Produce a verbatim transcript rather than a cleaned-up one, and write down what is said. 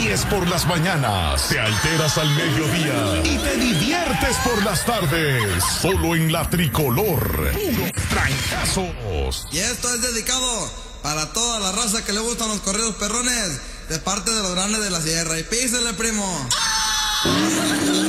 ríes por las mañanas, te alteras al mediodía y te diviertes por las tardes. Solo en la Tricolor. Puro trancazos. Y esto es dedicado para toda la raza que le gustan los corridos perrones, de parte de los grandes de la sierra. Y písele, primo.